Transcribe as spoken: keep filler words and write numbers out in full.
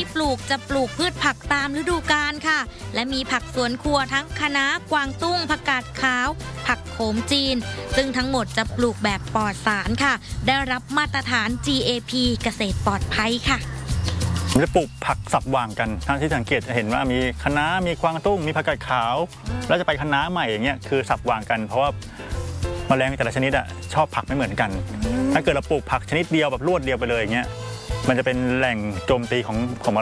ที่ปลูกจะปลูกพืชผักตามฤดูกาลค่ะและมีผักสวนครัวทั้งคะน้ากวางตุ้งผักกาดขาวผักโขมจีนซึ่งทั้งหมดจะปลูกแบบปลอดสารค่ะได้รับมาตรฐาน จี เอ พี เกษตรปลอดภัยค่ะผมจะปลูกผักสับวางกันท่านที่สังเกตจะเห็นว่ามีคะน้ามีกวางตุ้งมีผักกาดขาวแล้วจะไปคะน้าใหม่อย่างเงี้ยคือสับวางกันเพราะว่าแมลงแต่ละชนิดอ่ะชอบผักไม่เหมือนกันถ้าเกิดเราปลูกผักชนิดเดียวแบบรวดเดียวไปเลยอย่างเงี้ยมันจะเป็นแหล่งโจมตีของของ